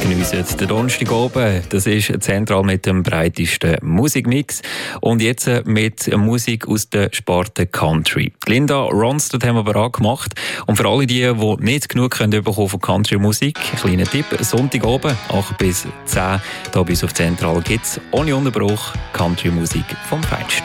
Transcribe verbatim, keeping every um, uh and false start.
geniessen den Donnerstag oben. Das ist zentral mit dem breitesten Musikmix. Und jetzt mit Musik aus der Sparte Country. Linda Ronstadt haben wir bereit gemacht. Und für alle die, die nicht genug können bekommen von Country-Musik, kleiner Tipp, Sonntag oben, acht bis zehn, hier bei uns auf Zentral gibt es ohne Unterbruch Country-Musik vom Feinsten.